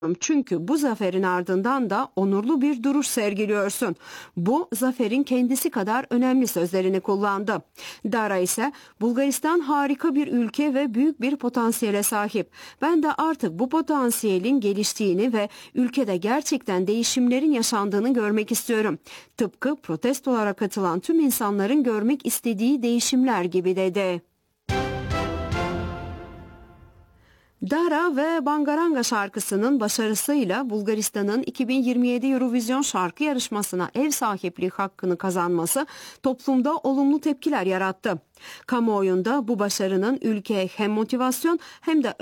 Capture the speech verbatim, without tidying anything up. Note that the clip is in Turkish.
Çünkü bu zaferin ardından da onurlu bir duruş sergiliyorsun. Bu zaferin kendisi kadar önemli sözlerini kullandı. Dara ise Bulgaristan harika bir ülke ve büyük bir potansiyele sahip. Ben de artık bu potansiyelin geliştiğini ve ülkede gerçekten değişimlerin yaşandığını görmek istiyorum. Tıpkı protestolara katılan tüm insanların görmek istediği değişimler gibi dedi. Dara ve Bangaranga şarkısının başarısıyla Bulgaristan'ın iki bin yirmi yedi Eurovision şarkı yarışmasına ev sahipliği hakkını kazanması toplumda olumlu tepkiler yarattı. Kamuoyunda bu başarının ülkeye hem motivasyon hem de